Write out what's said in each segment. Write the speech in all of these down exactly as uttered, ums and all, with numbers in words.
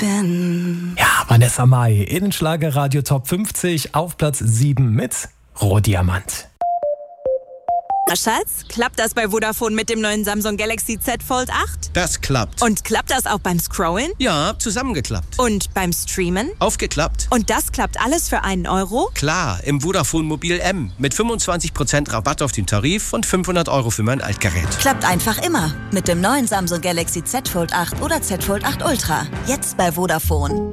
bin. Ja, Vanessa Mai in den Schlagerradio Top fünfzig auf Platz sieben mit Rohdiamant. Schatz, klappt das bei Vodafone mit dem neuen Samsung Galaxy Z Fold acht? Das klappt. Und klappt das auch beim Scrollen? Ja, zusammengeklappt. Und beim Streamen? Aufgeklappt. Und das klappt alles für einen Euro? Klar, im Vodafone Mobil M. Mit fünfundzwanzig Prozent Rabatt auf den Tarif und fünfhundert Euro für mein Altgerät. Klappt einfach immer. Mit dem neuen Samsung Galaxy Z Fold acht oder Z Fold acht Ultra. Jetzt bei Vodafone.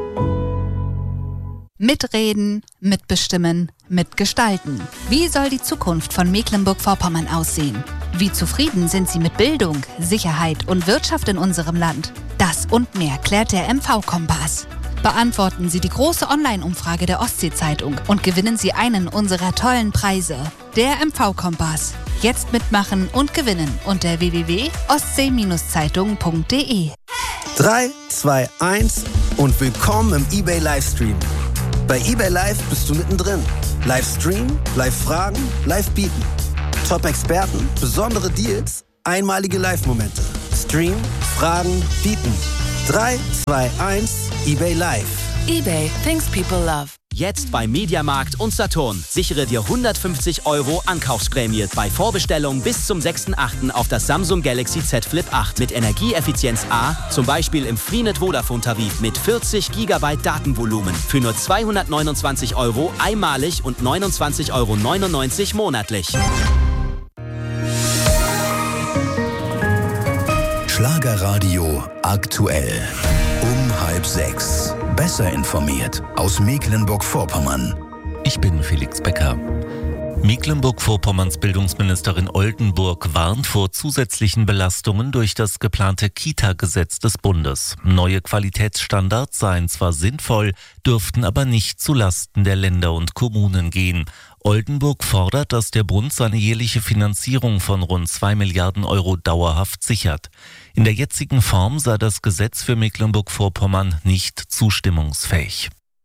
Mitreden, mitbestimmen, mitgestalten. Wie soll die Zukunft von Mecklenburg-Vorpommern aussehen? Wie zufrieden sind Sie mit Bildung, Sicherheit und Wirtschaft in unserem Land? Das und mehr klärt der M V-Kompass. Beantworten Sie die große Online-Umfrage der Ostsee-Zeitung und gewinnen Sie einen unserer tollen Preise. Der M V-Kompass. Jetzt mitmachen und gewinnen unter w w w punkt ostsee Zeitung punkt d e. drei, zwei, eins und willkommen im eBay Livestream. Bei eBay Live bist du mittendrin. Livestream, Live-Fragen, Live-Bieten. Top-Experten, besondere Deals, einmalige Live-Momente. Stream, Fragen, Bieten. drei, zwei, eins, eBay Live. eBay, things people love. Jetzt bei Mediamarkt und Saturn. Sichere dir hundertfünfzig Euro Ankaufsprämie bei Vorbestellung bis zum sechsten achten auf das Samsung Galaxy Z Flip acht mit Energieeffizienz A, zum Beispiel im Freenet Vodafone Tarif mit vierzig Gigabyte Datenvolumen für nur zweihundertneunundzwanzig Euro einmalig und neunundzwanzig Euro neunundneunzig monatlich. Schlagerradio aktuell. Um halb sechs. Besser informiert aus Mecklenburg-Vorpommern. Ich bin Felix Becker. Mecklenburg-Vorpommerns Bildungsministerin Oldenburg warnt vor zusätzlichen Belastungen durch das geplante Kita-Gesetz des Bundes. Neue Qualitätsstandards seien zwar sinnvoll, dürften aber nicht zulasten der Länder und Kommunen gehen. Oldenburg fordert, dass der Bund seine jährliche Finanzierung von rund zwei Milliarden Euro dauerhaft sichert. In der jetzigen Form sei das Gesetz für Mecklenburg-Vorpommern nicht zustimmungsfähig.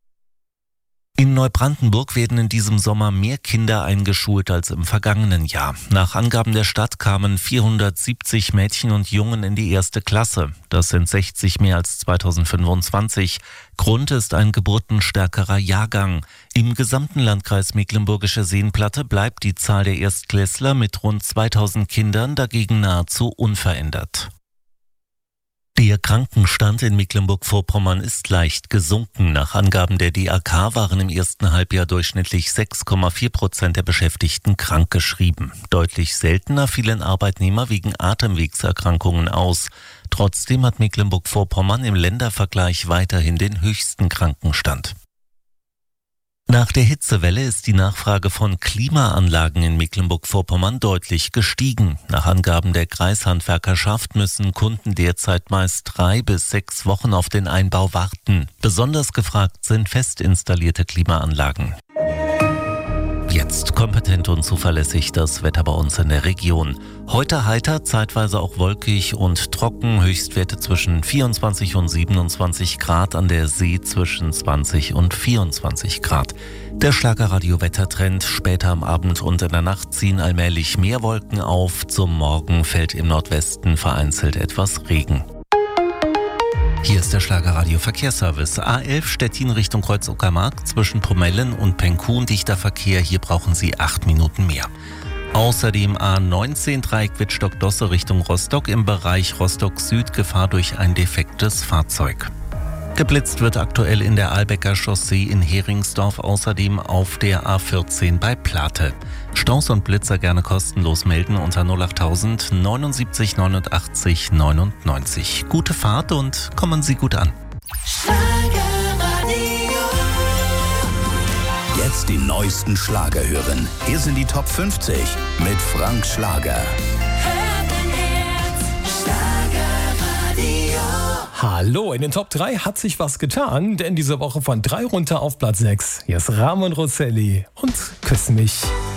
In Neubrandenburg werden in diesem Sommer mehr Kinder eingeschult als im vergangenen Jahr. Nach Angaben der Stadt kamen vierhundertsiebzig Mädchen und Jungen in die erste Klasse. Das sind sechzig mehr als zweitausendfünfundzwanzig. Grund ist ein geburtenstärkerer Jahrgang. Im gesamten Landkreis Mecklenburgische Seenplatte bleibt die Zahl der Erstklässler mit rund zweitausend Kindern dagegen nahezu unverändert. Der Krankenstand in Mecklenburg-Vorpommern ist leicht gesunken. Nach Angaben der D A K waren im ersten Halbjahr durchschnittlich sechs Komma vier Prozent der Beschäftigten krankgeschrieben. Deutlich seltener fielen Arbeitnehmer wegen Atemwegserkrankungen aus. Trotzdem hat Mecklenburg-Vorpommern im Ländervergleich weiterhin den höchsten Krankenstand. Nach der Hitzewelle ist die Nachfrage von Klimaanlagen in Mecklenburg-Vorpommern deutlich gestiegen. Nach Angaben der Kreishandwerkerschaft müssen Kunden derzeit meist drei bis sechs Wochen auf den Einbau warten. Besonders gefragt sind fest installierte Klimaanlagen. Jetzt kompetent und zuverlässig das Wetter bei uns in der Region. Heute heiter, zeitweise auch wolkig und trocken, Höchstwerte zwischen vierundzwanzig und siebenundzwanzig Grad, an der See zwischen zwanzig und vierundzwanzig Grad. Der Schlagerradio-Wettertrend: später am Abend und in der Nacht ziehen allmählich mehr Wolken auf. Zum Morgen fällt im Nordwesten vereinzelt etwas Regen. Hier ist der Schlagerradio Verkehrsservice. A elf Stettin Richtung Kreuz-Uckermark zwischen Promellen und Penkun dichter Verkehr. Hier brauchen Sie acht Minuten mehr. Außerdem A neunzehn Dreieck Wittstock-Dosse Richtung Rostock im Bereich Rostock Süd, Gefahr durch ein defektes Fahrzeug. Geblitzt wird aktuell in der Ahlbecker Chaussee in Heringsdorf, außerdem auf der A vierzehn bei Plate. Staus und Blitzer gerne kostenlos melden unter null achttausend neunundsiebzig neunundachtzig neunundneunzig. Gute Fahrt und kommen Sie gut an. Jetzt die neuesten Schlager hören. Hier sind die Top fünfzig mit Frank Schlager. Hallo, in den Top drei hat sich was getan, denn diese Woche von drei runter auf Platz sechs. Hier ist Ramon Rosselli und Küss mich.